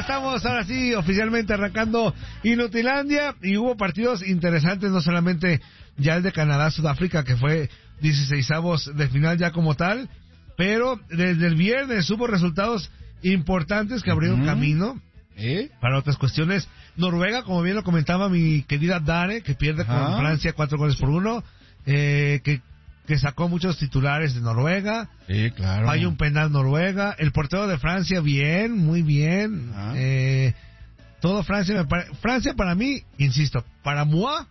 estamos ahora sí oficialmente arrancando Inutilandia y hubo partidos interesantes, no solamente ya el de Canadá-Sudáfrica que fue 16avos de final ya como tal, pero desde el viernes hubo resultados importantes que abrieron camino para otras cuestiones. Noruega, como bien lo comentaba mi querida Dare, que pierde con Francia 4-1, que sacó muchos titulares de Noruega. Sí, claro. Hay un penal Noruega. El portero de Francia, bien, muy bien. Todo Francia, Francia para mí, insisto, para moi,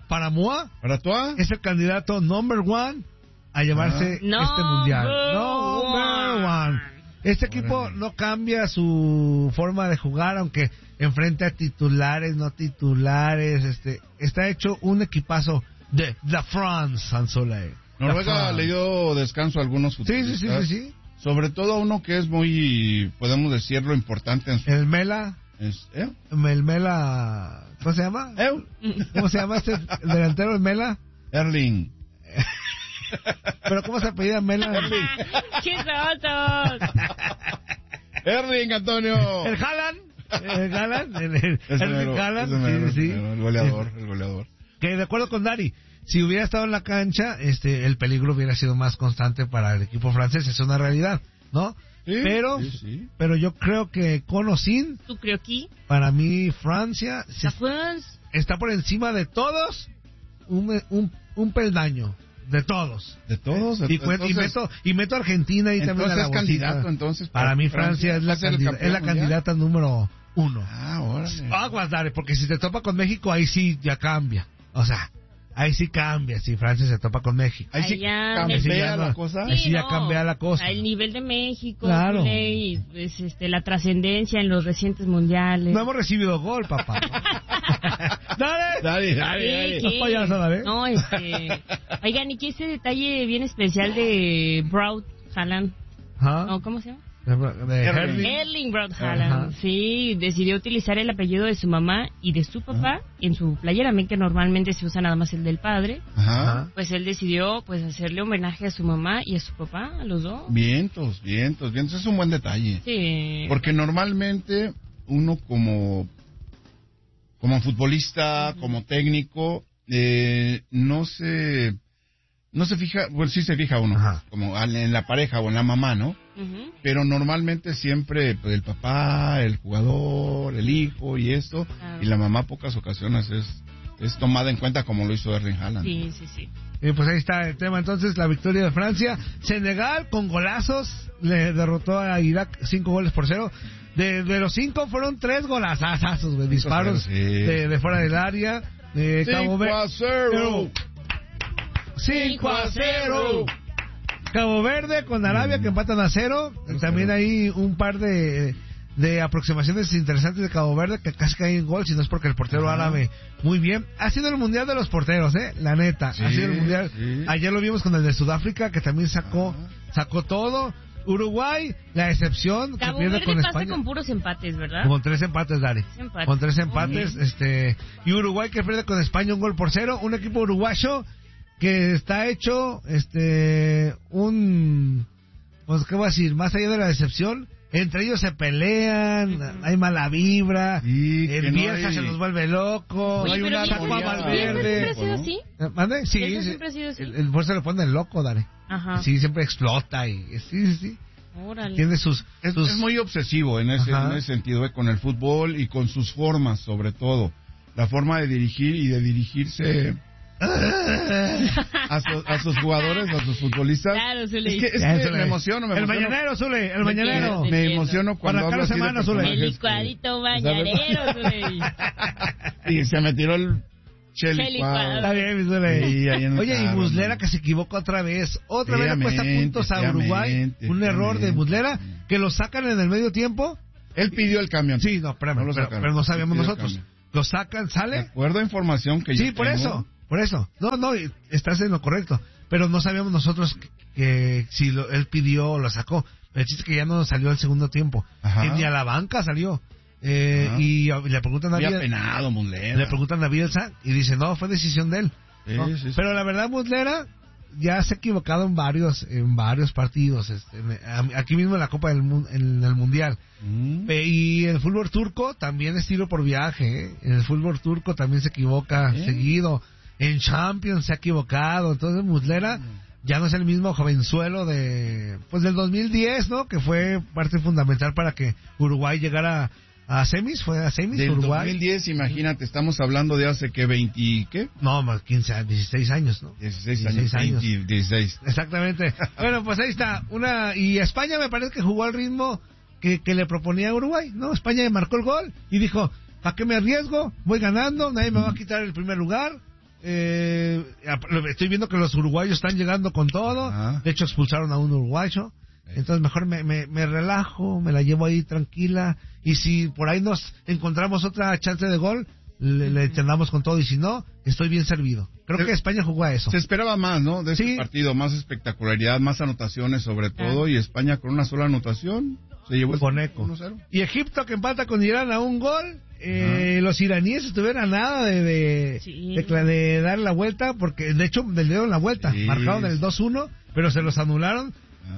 es el candidato number one a llevarse este mundial. Number one. Este equipo no cambia su forma de jugar, aunque enfrente a titulares, no titulares. Está hecho un equipazo de la France, Sansolé. Noruega le dio descanso a algunos futbolistas. Sí. Sobre todo a uno que es muy, podemos decirlo, importante en su... El Mela. El Mela... ¿Cómo se llama? ¿Cómo se llama este delantero, el Mela? Erling. ¿Pero cómo se apellida Mela? Erling. ¡Chistosos! Erling, Antonio. El Haaland. El Haaland. Sí. El goleador. Que de acuerdo con Dari, si hubiera estado en la cancha, el peligro hubiera sido más constante para el equipo francés, es una realidad, ¿no? Sí, pero yo creo que con o sin, ¿Tú creo que? para mí Francia está por encima de todos un peldaño. De todos. Y meto a Argentina ahí también a la bolsita. Candidato, entonces. Para mí Francia es la candidata número 1. Órale. Aguas, Dare, porque si te topa con México, ahí sí ya cambia. O sea, ahí sí cambia si Francia se topa con México. Ahí sí cambia la cosa. Ahí sí ya cambia la cosa. El nivel de México, claro. La trascendencia en los recientes mundiales. No hemos recibido gol, papá. Dale. ¿Qué? Payaso, Dale. No, Oigan, ¿y qué ese detalle bien especial de Braut Haaland? No, ¿cómo se llama? Erling Braut Haaland. Sí, decidió utilizar el apellido de su mamá y de su papá en su playera, que normalmente se usa nada más el del padre. Pues él decidió pues hacerle homenaje a su mamá y a su papá, a los dos. Vientos, es un buen detalle. Sí. Porque normalmente uno como futbolista, como técnico, no se fija, bueno, sí se fija uno, como en la pareja o en la mamá, ¿no? Pero normalmente siempre pues, el papá, el jugador, el hijo y esto, y la mamá pocas ocasiones es tomada en cuenta como lo hizo Erling Haaland. Sí. Pues ahí está el tema, entonces, la victoria de Francia. Senegal, con golazos, le derrotó a Irak 5-0. De los 5 fueron 3 golazazos, güey, disparos de fuera del área. Cabo Verde 5-0. Cabo Verde con Arabia que empatan a 0. También hay un par de aproximaciones interesantes de Cabo Verde que casi caen en gol, si no es porque el portero árabe muy bien. Ha sido el mundial de los porteros, la neta. Ha sido el mundial. Ayer lo vimos con el de Sudáfrica que también sacó todo. Uruguay, la excepción, Cabo que pierde Verde con pasa España. con puros empates, ¿verdad? Con 3 empates, Dari. Con 3 empates, y Uruguay que pierde con España 1-0. Un equipo uruguayo que está hecho, pues, ¿qué voy a decir? Más allá de la decepción, entre ellos se pelean, hay mala vibra, el Bielsa se nos vuelve loco, oye, hay una sacó a Valverde. ¿Siempre ha sido así? ¿Mande? Sí, ¿Siempre ha sido así? El bolso le pone loco, Dare. Sí, siempre explota y sí. Órale. Tiene sus... Es muy obsesivo en ese sentido, con el fútbol y con sus formas, sobre todo. La forma de dirigir y de dirigirse a sus jugadores, a sus futbolistas. Claro, Zule. Es que me emociono. El mañanero, Zule, el mañanero. Me emociono cuando hablo así de Zule. El licuadito mañanero, Zule. Y se me tiró el licuado. Está bien, Zule. Oye, y Muslera que se equivocó otra vez le cuesta puntos a Uruguay. Un error de Muslera que lo sacan en el medio tiempo. Él pidió el cambio. Sí, no, espérame, pero no sabíamos nosotros. Lo sacan, sale. De acuerdo a información que yo tengo. Por eso. No, estás en lo correcto. Pero no sabíamos nosotros que si él pidió o lo sacó. El chiste es que ya no salió el segundo tiempo. Que ni a la banca salió. Y le preguntan a Bielsa. Penado, Muslera. Le preguntan a Bielsa y dice, no, fue decisión de él. Sí. Pero la verdad, Muslera, ya se ha equivocado en varios partidos, aquí mismo en la Copa en el Mundial. Y el fútbol turco también es tiro por viaje, ¿eh? En el fútbol turco también se equivoca seguido. En Champions se ha equivocado. Entonces Muslera ya no es el mismo jovenzuelo del 2010, ¿no? Que fue parte fundamental para que Uruguay llegara a semis, fue a semis del Uruguay. 2010, imagínate, estamos hablando de hace que 20, ¿qué? No, más 16 años, ¿no? 16 años. 16. Exactamente. Bueno, pues ahí está. Y España me parece que jugó al ritmo que le proponía a Uruguay, ¿no? España marcó el gol y dijo, ¿para qué me arriesgo? Voy ganando, nadie me va a quitar el primer lugar. Estoy viendo que los uruguayos están llegando con todo. De hecho expulsaron a un uruguayo. Entonces mejor me relajo, me la llevo ahí tranquila, y si por ahí nos encontramos otra chance de gol, le entendamos con todo, y si no, estoy bien servido. Creo que España jugó a eso. Se esperaba más, ¿no? De este partido, más espectacularidad, más anotaciones sobre todo, y España con una sola anotación se llevó el Coneco. 1-0. Y Egipto que empata con Irán a un gol. Los iraníes estuvieron a nada de dar la vuelta, porque de hecho le dieron la vuelta, marcaron el 2-1, pero se los anularon.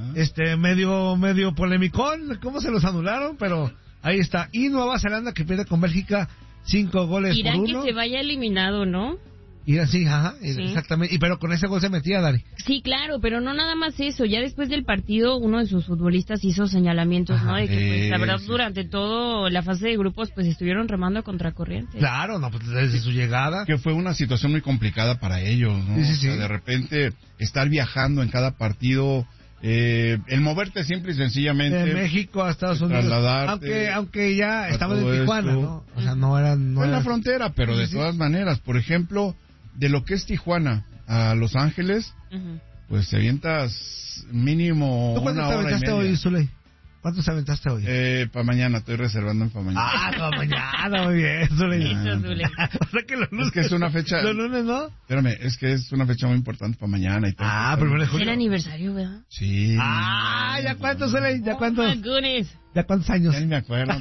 Medio polemicón, cómo se los anularon, pero ahí está. Y Nueva Zelanda que pierde con Bélgica 5 goles Irán por 1. Que se vaya eliminado, ¿no? Irán, sí, exactamente. Pero con ese gol se metía, Dari. Sí, claro, pero no nada más eso. Ya después del partido, uno de sus futbolistas hizo señalamientos, ¿no? De que, pues, la verdad, durante toda la fase de grupos, pues, estuvieron remando a contracorriente. Claro, no, pues, desde su llegada. Que fue una situación muy complicada para ellos, ¿no? Sí. O sea, de repente, estar viajando en cada partido, el moverte simple y sencillamente de México a Estados Unidos, aunque ya estaban en Tijuana, ¿no? O sea, no eran en la frontera, pero de todas maneras, por ejemplo, de lo que es Tijuana a Los Ángeles, pues te avientas mínimo una hora y media. Hoy, Zuley? ¿Cuántos aventaste hoy? Para mañana, estoy reservando para mañana. Para mañana, muy bien, Zuley. O sea que los lunes, es que es una fecha. Los lunes, ¿no? Espérame, es que es una fecha muy importante para mañana y todo. Primero de julio. Es el aniversario, ¿verdad? Sí. ¿Ya cuántos, Zuley? ¿Ya cuántos? Oh, my goodness. ¿Ya cuántos años? Ya ni me acuerdo.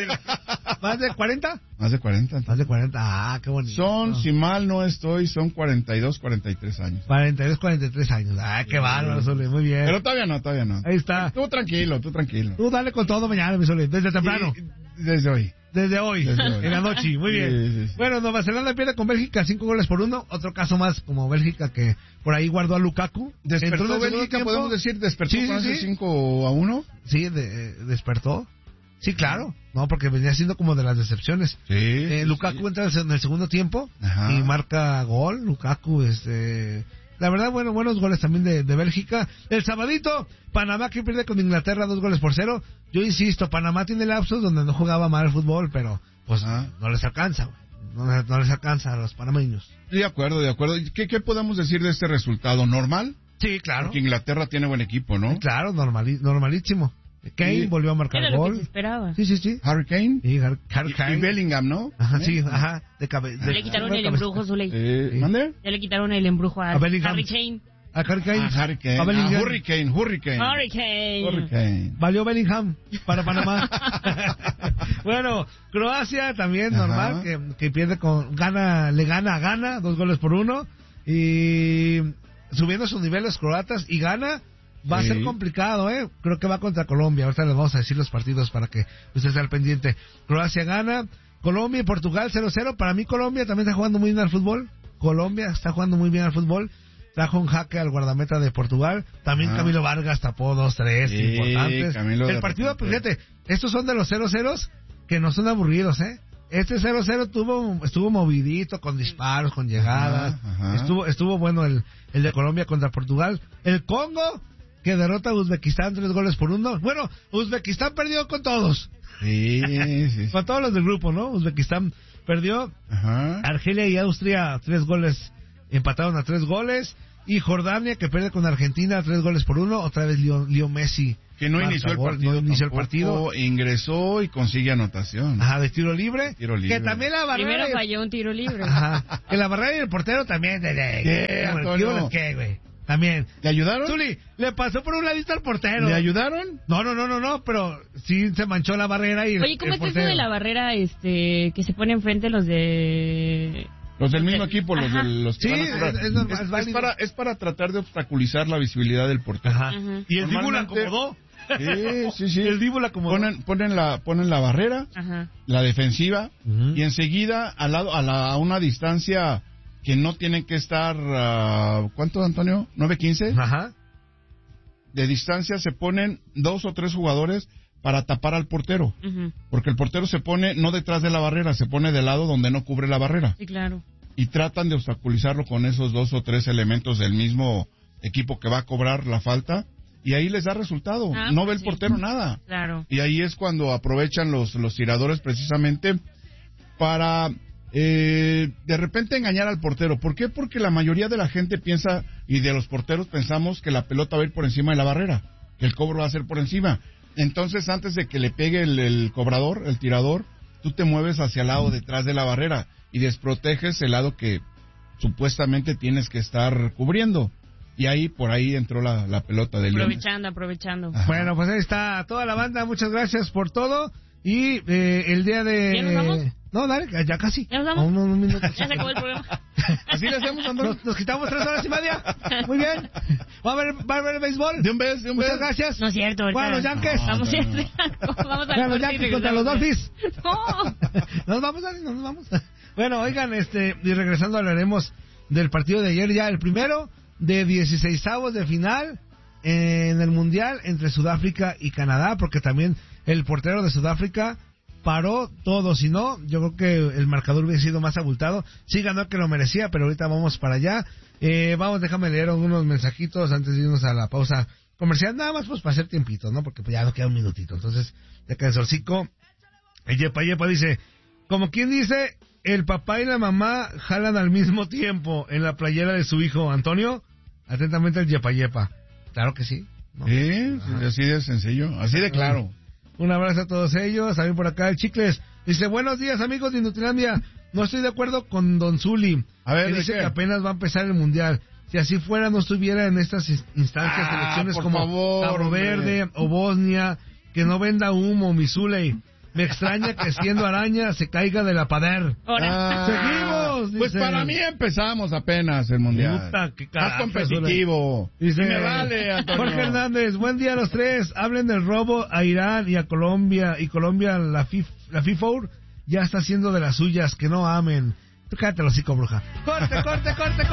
¿Más de 40? Más de 40. Más de 40, qué bonito. Si mal no estoy, son 42, 43 años. 42, 43 años. Qué bárbaro, Zuley, muy bien. Pero todavía no. Ahí está. Tú tranquilo. Tú dale con todo mañana, mi Zuley, desde temprano. Desde hoy. Desde hoy, en la noche, muy bien. Sí. Bueno, Nueva Zelanda pierde con Bélgica 5 goles por 1. Otro caso más, como Bélgica, que por ahí guardó a Lukaku. ¿Despertó Bélgica, podemos decir? ¿Despertó con ese 5-1? Sí, despertó. Sí, claro. No, porque venía siendo como de las decepciones. Lukaku entra en el segundo tiempo y marca gol. Lukaku, la verdad, buenos goles también de Bélgica. El sabadito, Panamá que pierde con Inglaterra 2 goles por 0. Yo insisto, Panamá tiene lapsos donde no jugaba mal el fútbol, pero pues no les alcanza, güey. No les alcanza a los panameños. De acuerdo. ¿Qué podemos decir de este resultado? ¿Normal? Sí, claro. Porque Inglaterra tiene buen equipo, ¿no? Claro, normalísimo. Kane volvió a marcar era gol. Lo que se esperaba. Sí. Harry Kane. Sí, Harry Kane. Y Bellingham, ¿no? Le quitaron el embrujo, Zuley. ¿Mande? Ya le quitaron el embrujo a Bellingham. Harry Kane. A Harry Kane. A Hurricane. Valió Bellingham para Panamá. Bueno, Croacia también normal, que pierde le gana a Ghana 2 goles por 1. Y subiendo sus niveles croatas y Ghana. Va a ser complicado, Creo que va contra Colombia. Ahorita les vamos a decir los partidos para que usted esté al pendiente. Croacia gana. Colombia y Portugal 0-0. Para mí Colombia también está jugando muy bien al fútbol. Trajo un jaque al guardameta de Portugal. También Camilo Vargas tapó 2-3 importantes. El partido, pues fíjate, estos son de los 0-0 que no son aburridos, Este 0-0 estuvo movidito, con disparos, con llegadas. Estuvo bueno el de Colombia contra Portugal. El Congo, que derrota a Uzbekistán 3 goles por 1. Bueno, Uzbekistán perdió con todos. Sí. Con todos los del grupo, ¿no? Uzbekistán perdió. Argelia y Austria 3 goles, empataron a 3 goles. Y Jordania, que pierde con Argentina 3 goles por 1. Otra vez Leo Messi. Que no inició el partido. Ingresó y consigue anotación. De tiro libre. Que también la barrera. Primero falló un tiro libre. Que la barrera y el portero también. ¿Qué, güey? También. ¿Le ayudaron? Zuli, le pasó por un ladito al portero. ¿Le ayudaron? No, pero sí se manchó la barrera y Oye, ¿cómo es eso de la barrera que se pone enfrente los de Los del mismo equipo, los que es para tratar de obstaculizar la visibilidad del portero. Y el Dibu la acomodó. Sí. El Dibu la acomodó. Ponen la barrera, la defensiva, y enseguida a una distancia que no tienen que estar, ¿cuánto, Antonio? ¿9-15? Ajá. De distancia se ponen 2 o 3 jugadores para tapar al portero. Porque el portero se pone no detrás de la barrera, se pone del lado donde no cubre la barrera. Sí, claro. Y tratan de obstaculizarlo con esos 2 o 3 elementos del mismo equipo que va a cobrar la falta. Y ahí les da resultado. No ve el portero nada. Claro. Y ahí es cuando aprovechan los tiradores precisamente para de repente engañar al portero. ¿Por qué? Porque la mayoría de la gente piensa, y de los porteros pensamos, que la pelota va a ir por encima de la barrera, que el cobro va a ser por encima. Entonces, antes de que le pegue el cobrador, el tirador, tú te mueves hacia el lado detrás de la barrera y desproteges el lado que supuestamente tienes que estar cubriendo. Y ahí, por ahí entró la pelota de Lionel. Aprovechando. Ajá. Bueno, pues ahí está toda la banda. Muchas gracias por todo. Y el día de... ¿Ya nos vamos? No, dale, ya casi. ¿Ya nos vamos? Un minuto. Ya se acabó el programa. Así le hacemos, Andrés. Nos quitamos 3 horas y media. Muy bien. ¿Va a haber béisbol? De un vez. Muchas gracias. No es cierto. Bueno, los Yankees. Vamos a los Yankees contra los Dolphins. No. Nos vamos. Bueno, oigan, y regresando hablaremos del partido de ayer, ya el primero de 16avos de final en el Mundial entre Sudáfrica y Canadá, porque también el portero de Sudáfrica paró todo. Si no, yo creo que el marcador hubiera sido más abultado. Sí ganó, que lo merecía, pero ahorita vamos para allá. Déjame leer unos mensajitos antes de irnos a la pausa comercial, nada más pues para hacer tiempito, ¿no? Porque pues ya nos queda un minutito. Entonces, de acá el Solcico, el Yepa dice, como quien dice, el papá y la mamá jalan al mismo tiempo en la playera de su hijo. Antonio, atentamente el Yepa. Claro que sí, ¿no? Sí, así de sencillo, así de claro. Un abrazo a todos ellos. También por acá el Chicles dice, buenos días amigos de Inutilandia. No estoy de acuerdo con Don Zuli, que dice que apenas va a empezar el Mundial. Si así fuera, no estuviera en estas instancias, selecciones como Cabo Verde o Bosnia. Que no venda humo, mi Zuley. Me extraña que siendo araña se caiga de la pader. Seguimos. Pues para mí empezamos apenas el Mundial. Puta, qué carajo, más competitivo. Dice, me vale, Antonio. Jorge Hernández, buen día a los tres. Hablen del robo a Irán y a Colombia. Y Colombia, la FIFA ya está haciendo de las suyas. Que no amen. Tú cállate los hocico, bruja. Corte.